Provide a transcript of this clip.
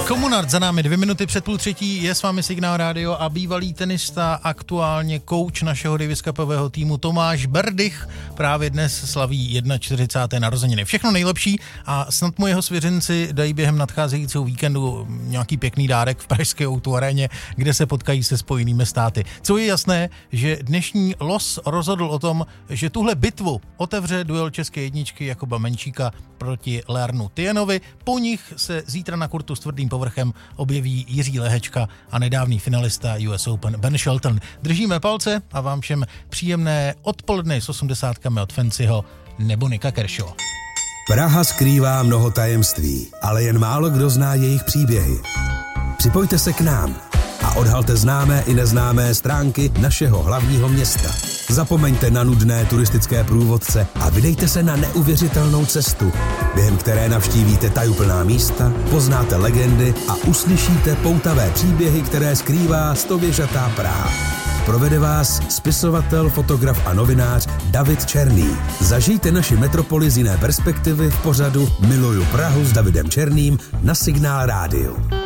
Komunard za námi 2 minuty před 2:30, je s vámi Signál Radio a bývalý tenista, aktuálně kouč našeho Davis Cupového týmu Tomáš Berdych právě dnes slaví 41. narozeniny. Všechno nejlepší a snad mu jeho svěřenci dají během nadcházejícího víkendu nějaký pěkný dárek v pražské O2 aréně, kde se potkají se Spojenými státy. Co je jasné, že dnešní los rozhodl o tom, že tuhle bitvu otevře duel české jedničky Jakuba Menčíka proti Learnu Tienovi. Po nich se zítra na kurtu s tvrdým povrchem objeví Jiří Lehečka a nedávný finalista US Open Ben Shelton. Držíme palce a vám všem příjemné odpoledne s 80kami od Fancyho nebo Nika Kershaw. Praha skrývá mnoho tajemství, ale jen málo kdo zná jejich příběhy. Připojte se k nám a odhalte známé i neznámé stránky našeho hlavního města. Zapomeňte na nudné turistické průvodce a vydejte se na neuvěřitelnou cestu, během které navštívíte tajuplná místa, poznáte legendy a uslyšíte poutavé příběhy, které skrývá stověžatá Praha. Provede vás spisovatel, fotograf a novinář David Černý. Zažijte naši metropoli z jiné perspektivy v pořadu Miluju Prahu s Davidem Černým na Signál Rádiu.